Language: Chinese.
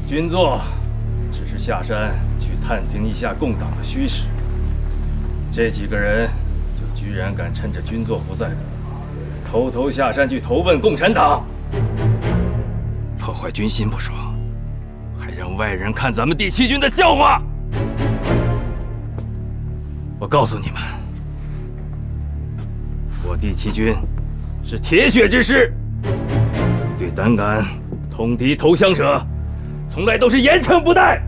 军座只是下山去探听一下共党的虚实，这几个人就居然敢趁着军座不在，偷偷下山去投奔共产党，破坏军心不说，还让外人看咱们第七军的笑话。我告诉你们，我第七军是铁血之师，对胆敢通敌投降者，从来都是严惩不贷。